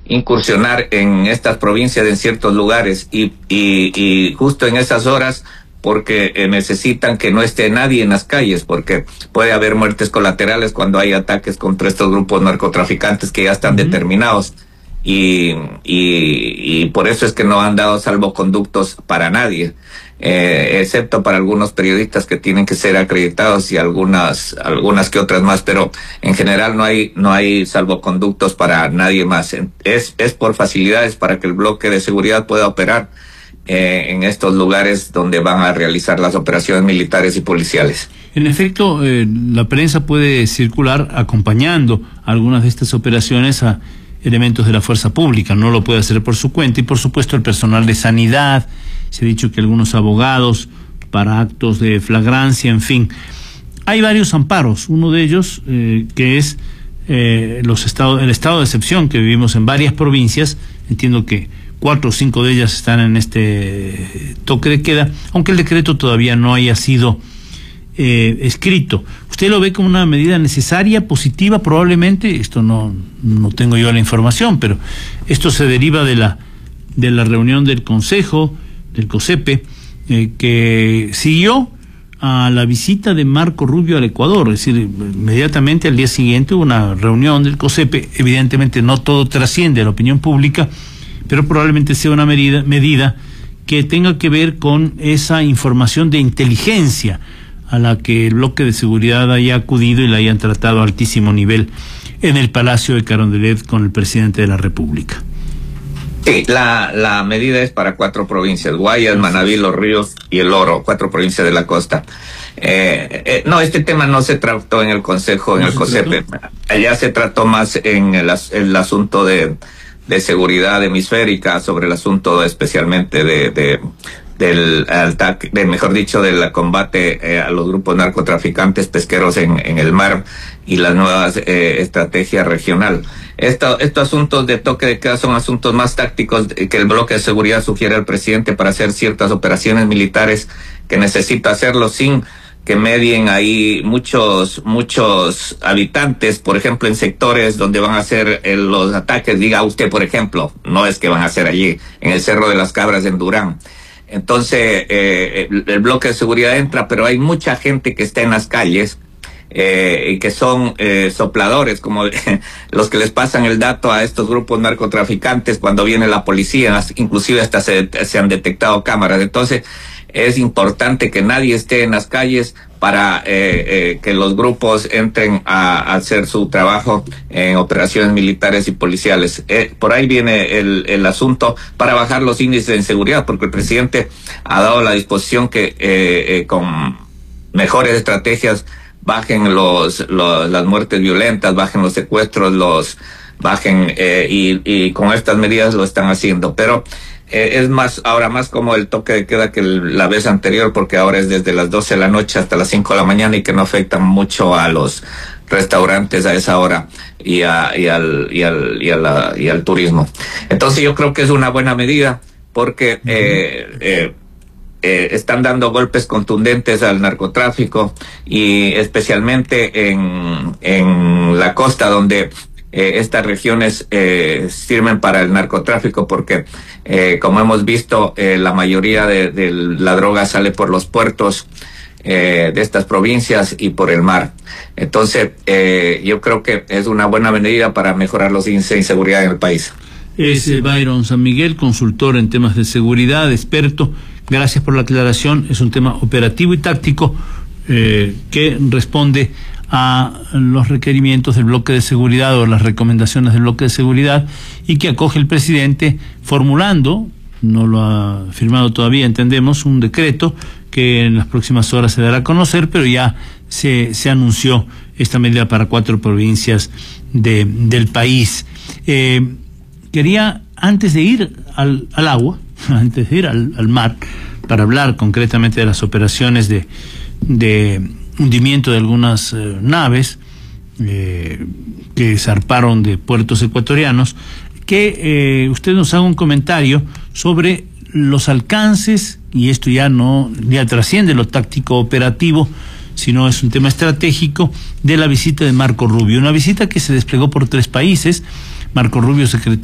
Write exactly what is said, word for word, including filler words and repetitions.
incursionar en estas provincias, en ciertos lugares, y, y, y justo en esas horas, porque eh, necesitan que no esté nadie en las calles, porque puede haber muertes colaterales cuando hay ataques contra estos grupos narcotraficantes que ya están uh-huh. determinados. Y, y, y por eso es que no han dado salvoconductos para nadie, eh, excepto para algunos periodistas que tienen que ser acreditados y algunas, algunas que otras más, pero en general no hay, no hay salvoconductos para nadie más. Es, es por facilidades para que el bloque de seguridad pueda operar eh, en estos lugares donde van a realizar las operaciones militares y policiales. En efecto, eh, la prensa puede circular acompañando algunas de estas operaciones a elementos de la fuerza pública, no lo puede hacer por su cuenta, y por supuesto el personal de sanidad, se ha dicho que algunos abogados para actos de flagrancia, en fin. Hay varios amparos, uno de ellos eh, que es eh, los estados, el estado de excepción que vivimos en varias provincias, entiendo que cuatro o cinco de ellas están en este toque de queda, aunque el decreto todavía no haya sido Eh, escrito. ¿Usted lo ve como una medida necesaria, positiva? Probablemente, esto no, no tengo yo la información, pero esto se deriva de la, de la reunión del Consejo, del COSEPE, eh, que siguió a la visita de Marco Rubio al Ecuador, es decir, inmediatamente al día siguiente hubo una reunión del COSEPE. Evidentemente no todo trasciende a la opinión pública, pero probablemente sea una medida, medida que tenga que ver con esa información de inteligencia a la que el bloque de seguridad haya acudido y la hayan tratado a altísimo nivel en el Palacio de Carondelet con el presidente de la República. Sí, la, la medida es para cuatro provincias: Guayas, Manabí, Los Ríos y El Oro, cuatro provincias de la costa. Eh, eh, no, este tema no se trató en el Consejo, en ¿No el COSEPE. Allá se trató más en el, el asunto de, de seguridad hemisférica, sobre el asunto especialmente de... de del ataque, de, mejor dicho, del combate eh, a los grupos narcotraficantes pesqueros en, en el mar y las nuevas eh, estrategias regional. Esto, estos asuntos de toque de queda son asuntos más tácticos que el bloque de seguridad sugiere al presidente para hacer ciertas operaciones militares que necesita hacerlo sin que medien ahí muchos, muchos habitantes, por ejemplo, en sectores donde van a hacer eh, los ataques. Diga usted, por ejemplo, no es que van a hacer allí, en el Cerro de las Cabras en Durán. Entonces, eh, el, el bloque de seguridad entra, pero hay mucha gente que está en las calles eh, y que son eh, sopladores, como los que les pasan el dato a estos grupos narcotraficantes cuando viene la policía, inclusive hasta se, se han detectado cámaras. Entonces, es importante que nadie esté en las calles para eh, eh, que los grupos entren a, a hacer su trabajo en operaciones militares y policiales. Eh, por ahí viene el, el asunto para bajar los índices de inseguridad, porque el presidente ha dado la disposición que eh, eh, con mejores estrategias bajen los, los las muertes violentas, bajen los secuestros, los bajen eh, y, y con estas medidas lo están haciendo. Pero Eh, es más, ahora más como el toque de queda que el, la vez anterior, porque ahora es desde las doce de la noche hasta las cinco de la mañana y que no afecta mucho a los restaurantes a esa hora y, a, y, al, y, al, y, a la, y al turismo. Entonces yo creo que es una buena medida porque eh, eh, eh, están dando golpes contundentes al narcotráfico y especialmente en, en la costa, donde Eh, estas regiones eh, sirven para el narcotráfico porque, eh, como hemos visto, eh, la mayoría de, de la droga sale por los puertos eh, de estas provincias y por el mar. Entonces, eh, yo creo que es una buena medida para mejorar los índices de inseguridad en el país. Es eh, Byron San Miguel, consultor en temas de seguridad, experto. Gracias por la aclaración. Es un tema operativo y táctico eh, que responde a los requerimientos del bloque de seguridad o las recomendaciones del bloque de seguridad y que acoge el presidente formulando, no lo ha firmado todavía, entendemos, un decreto que en las próximas horas se dará a conocer, pero ya se, se anunció esta medida para cuatro provincias de, del país. Eh, quería, antes de ir al, al agua, antes de ir al, al mar, para hablar concretamente de las operaciones de, de hundimiento de algunas eh, naves eh, que zarparon de puertos ecuatorianos, que eh, usted nos haga un comentario sobre los alcances, y esto ya no ya trasciende lo táctico operativo, sino es un tema estratégico, de la visita de Marco Rubio, una visita que se desplegó por tres países. Marco Rubio, secretario